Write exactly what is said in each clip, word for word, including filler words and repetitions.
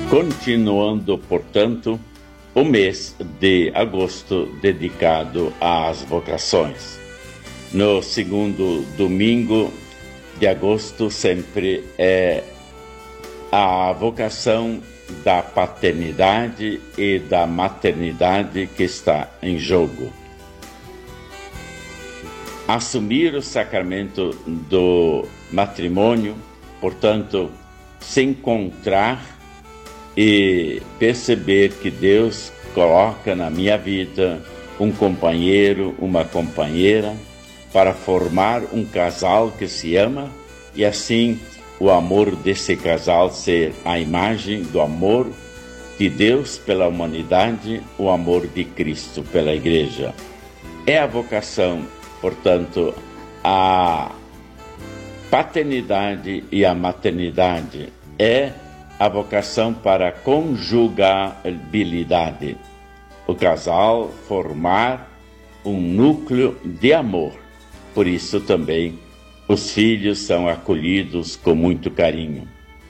Continuando, portanto, o mês de agosto dedicado às vocações. No segundo domingo de agosto sempre é a vocação da paternidade e da maternidade que está em jogo. Assumir o sacramento do matrimônio, portanto, se encontrar e perceber que Deus coloca na minha vida um companheiro, uma companheira, para formar um casal que se ama e assim o amor desse casal ser a imagem do amor de Deus pela humanidade, o amor de Cristo pela Igreja. É a vocação, portanto, a paternidade e a maternidade é a vocação para a conjugabilidade. O casal formar um núcleo de amor. Por isso também os filhos são acolhidos com muito carinho.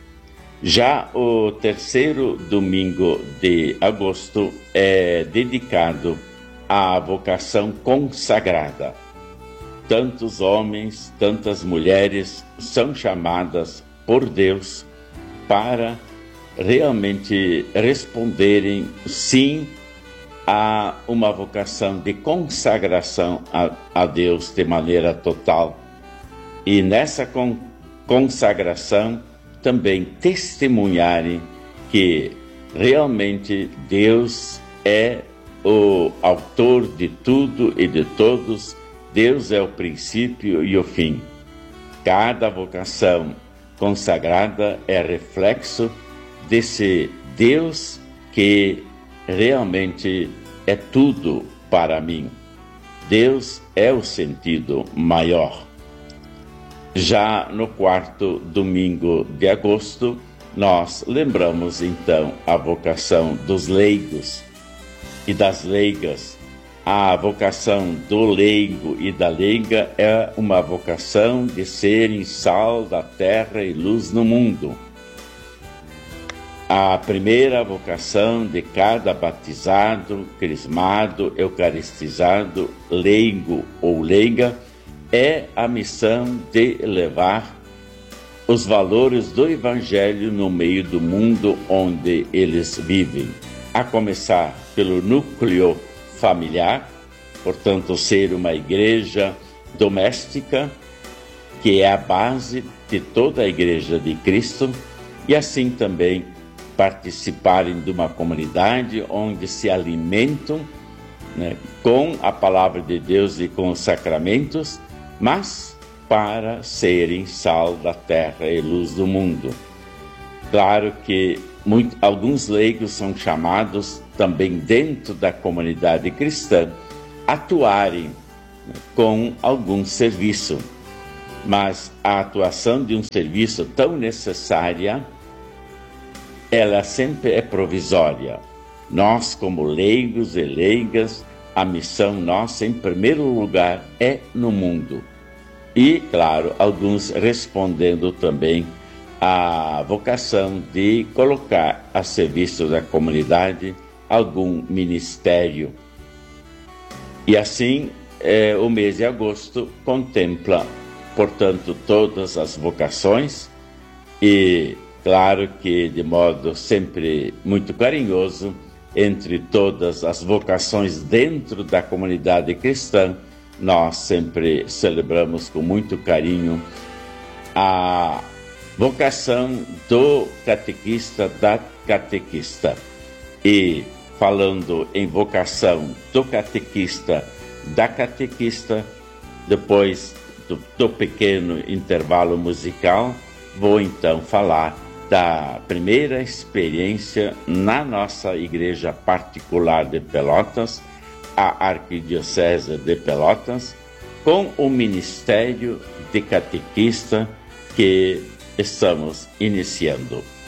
Já o terceiro domingo de agosto é dedicado à vocação consagrada. Tantos homens, tantas mulheres são chamadas por Deus para realmente responderem sim a uma vocação de consagração a, a Deus de maneira total. E nessa con consagração também testemunharem que realmente Deus é o autor de tudo e de todos, Deus é o princípio e o fim. Cada vocação consagrada é reflexo desse Deus que realmente é tudo para mim. Deus é o sentido maior. Já no quarto domingo de agosto, nós lembramos então a vocação dos leigos e das leigas. A vocação do leigo e da leiga é uma vocação de serem sal da terra e luz no mundo. A primeira vocação de cada batizado, crismado, eucaristizado, leigo ou leiga é a missão de levar os valores do Evangelho no meio do mundo onde eles vivem, a começar pelo núcleo familiar, portanto ser uma igreja doméstica, que é a base de toda a igreja de Cristo, e assim também participarem de uma comunidade onde se alimentam, né, com a palavra de Deus e com os sacramentos, mas para serem sal da terra e luz do mundo. Claro que muito, alguns leigos são chamados também dentro da comunidade cristã atuarem com algum serviço, mas a atuação de um serviço tão necessária, ela sempre é provisória. Nós, como leigos e leigas, a missão nossa, em primeiro lugar, é no mundo. E, claro, alguns respondendo também à vocação de colocar a serviço da comunidade algum ministério. E assim, é, o mês de agosto contempla, portanto, todas as vocações e, claro que de modo sempre muito carinhoso, entre todas as vocações dentro da comunidade cristã, nós sempre celebramos com muito carinho a vocação do catequista, da catequista. E falando em vocação do catequista, da catequista, depois do, do pequeno intervalo musical, vou então falar da primeira experiência na nossa igreja particular de Pelotas, a Arquidiocese de Pelotas, com o ministério de catequista que estamos iniciando.